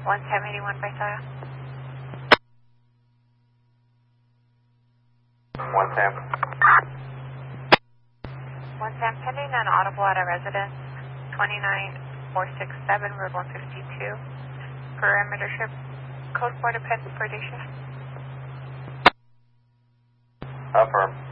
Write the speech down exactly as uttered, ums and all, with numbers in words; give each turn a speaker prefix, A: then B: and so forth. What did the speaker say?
A: one Sam eighty-one by Saya.
B: one Sam.
A: one Sam pending and audible at a residence, twenty-nine four six seven, Road one fifty-two. Perimeter ship, code four to Penn for day shift.
B: Affirm.